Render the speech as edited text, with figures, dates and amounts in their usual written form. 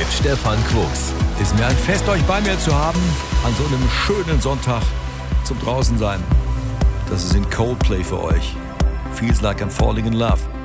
mit Stefan Quuchs. Ist mir ein Fest, euch bei mir zu haben, an so einem schönen Sonntag zum Draußensein. Das ist in Coldplay für euch. Feels like I'm falling in love.